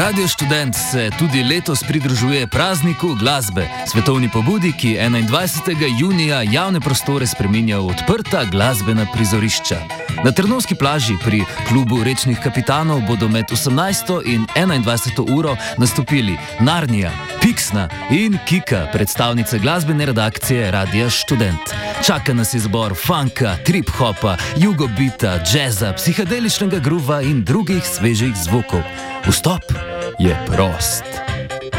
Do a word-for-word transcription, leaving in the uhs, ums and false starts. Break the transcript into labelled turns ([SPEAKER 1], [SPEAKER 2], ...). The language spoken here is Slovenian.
[SPEAKER 1] Radio Študent se tudi letos pridružuje prazniku glasbe, svetovni pobudi, ki enaindvajsetega junija javne prostore spreminja v odprta glasbena prizorišča. Na Trnovski plaži pri klubu Rečnih kapitanov bodo med osemnajsto in enaindvajseto uro nastopili Narnija, Piksna in Kika, predstavnice glasbene redakcije Radia Študent. Čaka nas izbor funka, trip-hopa, jugobita, džeza, psihadeličnega gruva in drugih svežih zvokov. Vstop je prost.